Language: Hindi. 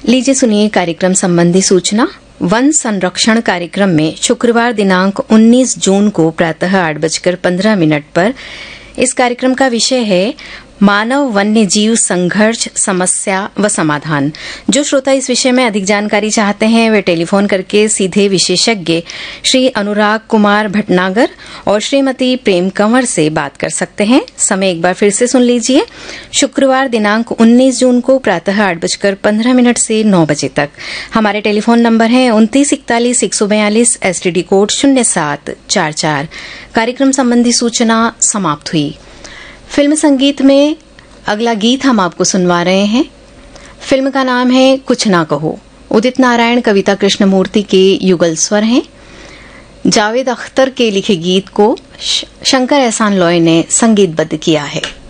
लीजिए सुनिए कार्यक्रम संबंधी सूचना। वन संरक्षण कार्यक्रम में शुक्रवार दिनांक 19 जून को प्रातः 8:15 पर इस कार्यक्रम का विषय है मानव वन्य जीव संघर्ष, समस्या व समाधान। जो श्रोता इस विषय में अधिक जानकारी चाहते हैं वे टेलीफोन करके सीधे विशेषज्ञ श्री अनुराग कुमार भटनागर और श्रीमती प्रेम कंवर से बात कर सकते हैं। समय एक बार फिर से सुन लीजिए। शुक्रवार दिनांक 19 जून को प्रातः 8:15 से 9 बजे तक। हमारे टेलीफोन नंबर हैं 2941 142, STD कोड 0744। कार्यक्रम संबंधी सूचना समाप्त हुई। फिल्म संगीत में अगला गीत हम आपको सुनवा रहे हैं। फिल्म का नाम है कुछ ना कहो। उदित नारायण, कविता कृष्णमूर्ति के युगल स्वर हैं। जावेद अख्तर के लिखे गीत को शंकर एहसान लॉय ने संगीतबद्ध किया है।